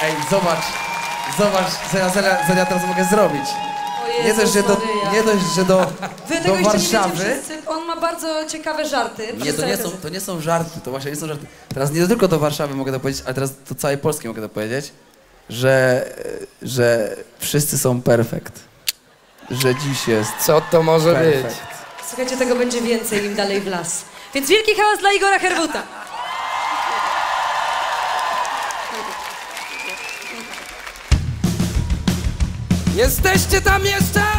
Ej, zobacz, co ja teraz mogę zrobić. O Nie dość, że do, Maryja. nie dość, że do, Wy do tego jeszcze nie Warszawy. wiecie wszyscy. On ma bardzo ciekawe żarty. Nie, to nie są żarty, to właśnie nie są żarty. Teraz nie tylko do Warszawy mogę to powiedzieć, ale teraz do całej Polski mogę to powiedzieć, że wszyscy są perfekt. Że dziś jest Co to może być? perfekt. Słuchajcie, tego będzie więcej im dalej w las. Więc wielki hałas dla Igora Herbuta. Jesteście tam jeszcze?